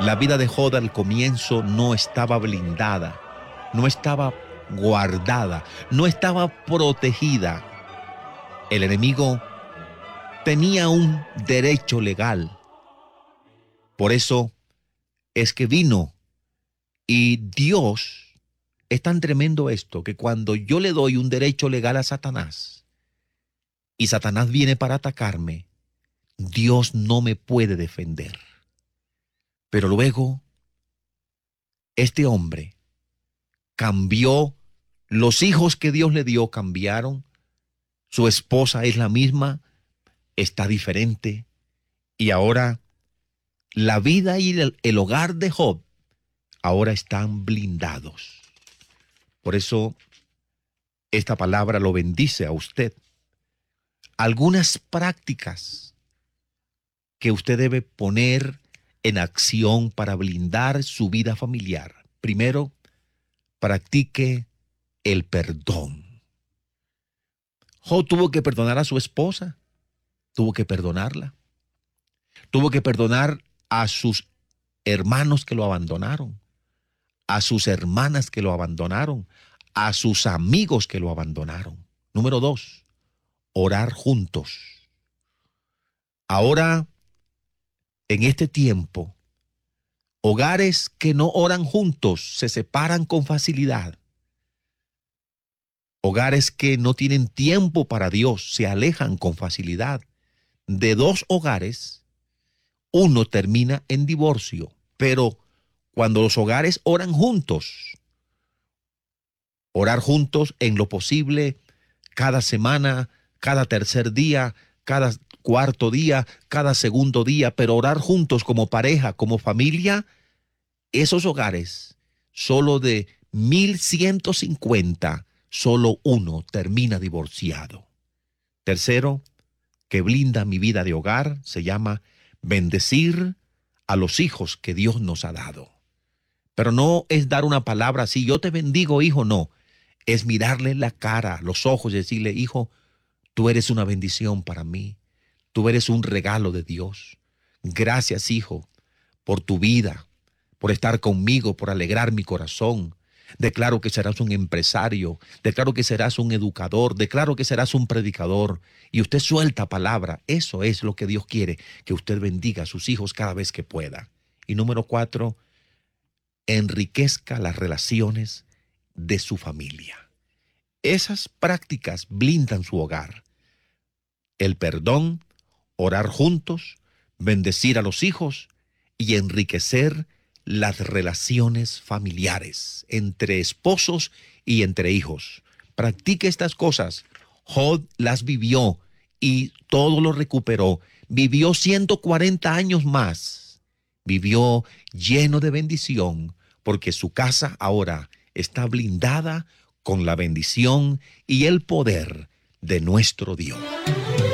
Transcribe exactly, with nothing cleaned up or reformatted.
La vida de Job al comienzo no estaba blindada, no estaba guardada, no estaba protegida. El enemigo tenía un derecho legal. Por eso es que vino. Y Dios, es tan tremendo esto, que cuando yo le doy un derecho legal a Satanás y Satanás viene para atacarme, Dios no me puede defender. Pero luego, este hombre cambió, los hijos que Dios le dio cambiaron, su esposa es la misma, está diferente, y ahora la vida y el, el hogar de Job ahora están blindados. Por eso esta palabra lo bendice a usted. Algunas prácticas que usted debe poner en acción para blindar su vida familiar. Primero, practique el perdón. Job tuvo que perdonar a su esposa, tuvo que perdonarla, tuvo que perdonar a sus hermanos que lo abandonaron, a sus hermanas que lo abandonaron, a sus amigos que lo abandonaron. Número dos, orar juntos. Ahora, en este tiempo, hogares que no oran juntos se separan con facilidad. Hogares que no tienen tiempo para Dios se alejan con facilidad. De dos hogares, uno termina en divorcio, pero cuando los hogares oran juntos, orar juntos en lo posible, cada semana, cada tercer día, cada cuarto día, cada segundo día, pero orar juntos como pareja, como familia, esos hogares, solo de mil ciento cincuenta, solo uno termina divorciado. Tercero, que blinda mi vida de hogar, se llama bendecir a los hijos que Dios nos ha dado. Pero no es dar una palabra así, yo te bendigo, hijo, no. Es mirarle la cara, los ojos y decirle, hijo, tú eres una bendición para mí. Tú eres un regalo de Dios. Gracias, hijo, por tu vida, por estar conmigo, por alegrar mi corazón. Declaro que serás un empresario, declaro que serás un educador, declaro que serás un predicador. Y usted suelta palabra. Eso es lo que Dios quiere, que usted bendiga a sus hijos cada vez que pueda. Y número cuatro, enriquezca las relaciones de su familia. Esas prácticas blindan su hogar. El perdón, orar juntos, bendecir a los hijos y enriquecer las relaciones familiares entre esposos y entre hijos. Practique estas cosas. Job las vivió y todo lo recuperó. Vivió ciento cuarenta años más. Vivió lleno de bendición porque su casa ahora está blindada con la bendición y el poder de nuestro Dios.